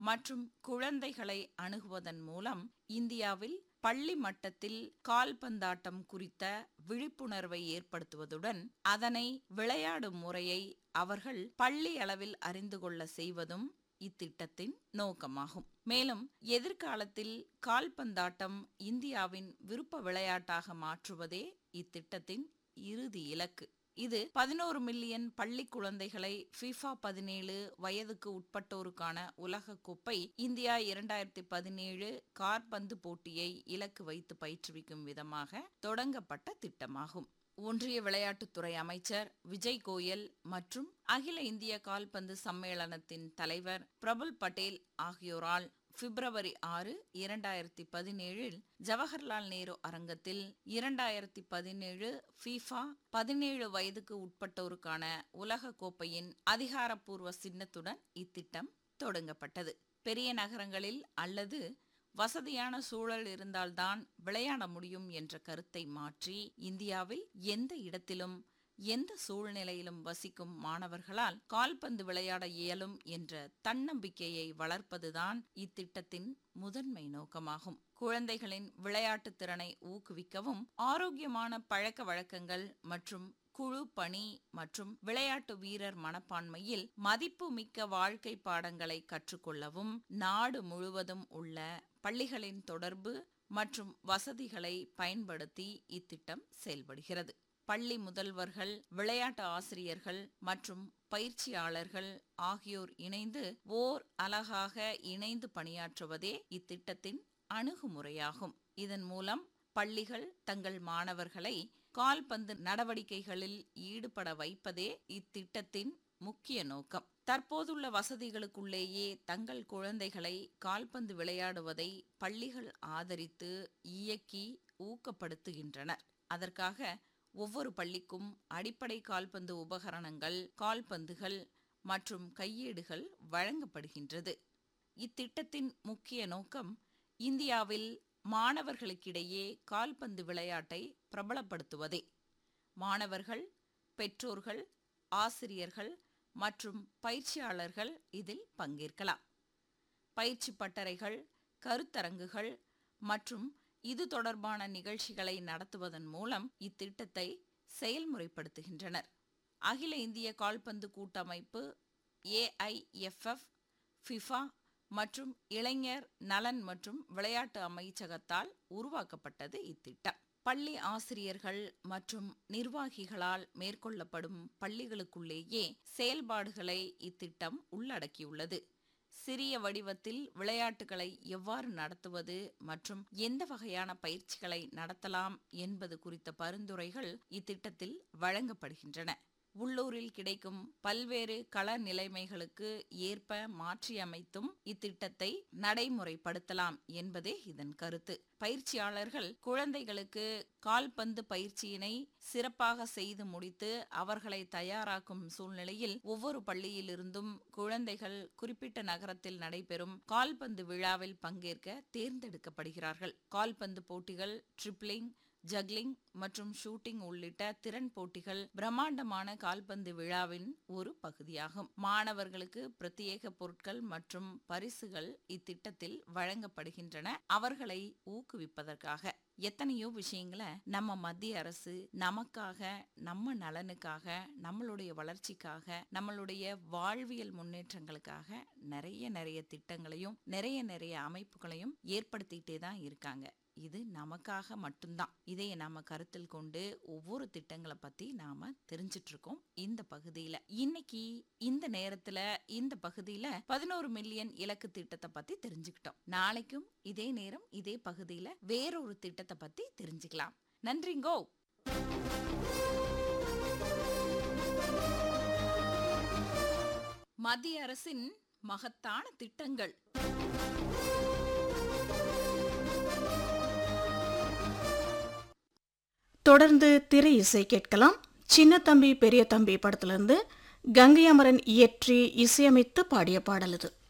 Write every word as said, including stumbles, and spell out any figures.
மற்றும் குழந்தைகளை அணுகுவதன் மூலம் இந்தியாவில் பள்ளி மட்டத்தில் கால்பந்தாட்டம் குறித்த விழிப்புணர்வை ஏற்படுத்துவதுடன் அதனை விளையாடும் முறையை அவர்கள் பள்ளி அளவில் அறிந்து கொள்ள செய்வதும் இத்திட்டத்தின் நோக்கமாகும். மேலும் எதிர்காலத்தில் கால்பந்தாட்டம் இந்தியாவின் விருப்ப விளையாட்டாக மாற்றுவதே இத்திட்டத்தின் இறுதி இலக்கு. இது பதினோரு மில்லியன் பள்ளி குழந்தைகளை ஃபிஃபா பதினேழு வயதுக்கு உட்பட்டோருக்கான உலக கோப்பை இந்தியா இரண்டாயிரத்தி பதினேழு காற்பந்து போட்டியை இலக்கு வைத்து பயிற்றுவிக்கும் விதமாக தொடங்கப்பட்ட திட்டமாகும். ஒன்றிய விளையாட்டுத்துறை அமைச்சர் விஜய் கோயல் மற்றும் அகில இந்திய கால்பந்து சம்மேளனத்தின் தலைவர் பிரபுல் பட்டேல் ஆகியோரால் பிப்ரவரி ஆறு இரண்டாயிரத்தி பதினேழில் ஜவஹர்லால் நேரு அரங்கத்தில் இரண்டாயிரத்தி பதினேழு ஃபிஃபா பதினேழு வயதுக்கு உட்பட்டோருக்கான உலக கோப்பையின் அதிகாரப்பூர்வ சின்னத்துடன் இத்திட்டம் தொடங்கப்பட்டது. பெரிய நகரங்களில் அல்லது வசதியான சூழல் இருந்தால்தான் விளையாட முடியும் என்ற கருத்தை மாற்றி இந்தியாவில் எந்த இடத்திலும் எந்த சூழ்நிலையிலும் வசிக்கும் மாணவர்களால் கால்பந்து விளையாட இயலும் என்ற தன்னம்பிக்கையை வளர்ப்பதுதான் இத்திட்டத்தின் முதன்மை நோக்கமாகும். குழந்தைகளின் விளையாட்டு திறனை ஊக்குவிக்கவும் ஆரோக்கியமான பழக்க வழக்கங்கள் மற்றும் குழு பணி மற்றும் விளையாட்டு வீரர் மனப்பான்மையில் மதிப்பு மிக்க வாழ்க்கை பாடங்களை கற்றுக்கொள்ளவும் நாடு முழுவதும் உள்ள பள்ளிகளின் தொடர்பு மற்றும் வசதிகளை பயன்படுத்தி இத்திட்டம் செயல்படுகிறது. பள்ளி முதல்வர்கள், விளையாட்டு ஆசிரியர்கள் மற்றும் பயிற்சியாளர்கள் ஆகியோர் இணைந்து ஓர் அலகாக இணைந்து பணியாற்றுவதே இத்திட்டத்தின் அணுகுமுறையாகும். இதன் மூலம் பள்ளிகள் தங்கள் மாணவர்களை கால்பந்து நடவடிக்கைகளில் ஈடுபட வைப்பதே இத்திட்டத்தின் முக்கிய நோக்கம். தற்போதுள்ள வசதிகளுக்குள்ளேயே தங்கள் குழந்தைகளை கால்பந்து விளையாடுவதை பள்ளிகள் ஆதரித்து இயக்கி ஊக்கப்படுத்துகின்றனர். அதற்காக ஒவ்வொரு பள்ளிக்கும் அடிப்படை கால்பந்து உபகரணங்கள், கால்பந்துகள் மற்றும் கையேடுகள் வழங்கப்படுகின்றது. இத்திட்டத்தின் முக்கிய நோக்கம் இந்தியாவில் மாணவர்களுக்கிடையே கால்பந்து விளையாட்டை பிரபலப்படுத்துவதே. மாணவர்கள், பெற்றோர்கள், ஆசிரியர்கள் மற்றும் பயிற்சியாளர்கள் இதில் பங்கேற்கலாம். பயிற்சி பட்டறைகள், கருத்தரங்குகள் மற்றும் இது தொடர்பான நிகழ்ச்சிகளை நடத்துவதன் மூலம் இத்திட்டத்தை செயல்முறைப்படுத்துகின்றனர். அகில இந்திய கால்பந்து கூட்டமைப்பு, ஏ ஐ எஃப் எஃப், ஃபிஃபா மற்றும் இளைஞர் நலன் மற்றும் விளையாட்டு அமைச்சகத்தால் உருவாக்கப்பட்டது இத்திட்டம். பள்ளி ஆசிரியர்கள் மற்றும் நிர்வாகிகளால் மேற்கொள்ளப்படும் பள்ளிகளுக்குள்ளேயே செயல்பாடுகளை இத்திட்டம் உள்ளடக்கியுள்ளது. சிறிய வடிவத்தில் விளையாட்டுகளை எவ்வாறு நடத்துவது மற்றும் எந்த வகையான பயிற்சிகளை நடத்தலாம் என்பது குறித்த பரிந்துரைகள் இத்திட்டத்தில் வழங்கப்படுகின்றன. உள்ளூரில் கிடைக்கும் பல்வேறு கள நிலைமைகளுக்கு ஏற்ப மாற்றியமைத்தும் இத்திட்டத்தை நடைமுறைப்படுத்தலாம் என்பதே இதன் கருத்து. பயிற்சியாளர்கள் குழந்தைகளுக்கு கால்பந்து பயிற்சியினை சிறப்பாக செய்து முடித்து அவர்களை தயாராக்கும் சூழ்நிலையில் ஒவ்வொரு பள்ளியிலிருந்தும் குழந்தைகள் குறிப்பிட்ட நகரத்தில் நடைபெறும் கால்பந்து விழாவில் பங்கேற்க தேர்ந்தெடுக்கப்படுகிறார்கள். கால்பந்து போட்டிகள், ட்ரிப்ளிங், ஜக்லிங் மற்றும் ஷூட்டிங் உள்ளிட்ட திறன் போட்டிகள் பிரம்மாண்டமான கால்பந்து விழாவின் ஒரு பகுதியாகும். மாணவர்களுக்கு பிரத்யேக பொருட்கள் மற்றும் பரிசுகள் இத்திட்டத்தில் வழங்கப்படுகின்றன. அவர்களை ஊக்குவிப்பதற்காக எத்தனையோ விஷயங்களை நம்ம மத்திய அரசு நமக்காக, நம்ம நலனுக்காக, நம்மளுடைய வளர்ச்சிக்காக, நம்மளுடைய வாழ்வியல் முன்னேற்றங்களுக்காக நிறைய நிறைய திட்டங்களையும் நிறைய நிறைய அமைப்புகளையும் ஏற்படுத்திட்டே தான் இருக்காங்க. இது நமக்காக மட்டும்தான். இதை நாம கருத்தில் கொண்டு ஒவ்வொரு திட்டங்களை பத்தி நாம தெரிஞ்சிட்டு இருக்கோம். இந்த பகுதியில இன்னைக்கு இந்த நேரத்துல இந்த பகுதியில பதினோரு மில்லியன் இலக்கு திட்டத்தை பத்தி தெரிஞ்சுக்கிட்டோம். நாளைக்கும் இதே நேரம் இதே பகுதியில வேறொரு திட்டத்தை பத்தி தெரிஞ்சுக்கலாம். நன்றிங்கோ. மத்திய அரசின் மகத்தான திட்டங்கள். தொடர்ந்து திரை இசை கேட்கலாம். சின்ன தம்பி பெரிய தம்பி படத்திலிருந்து கங்கை அமரன் இயற்றி இசையமைத்து பாடிய பாடல் இது.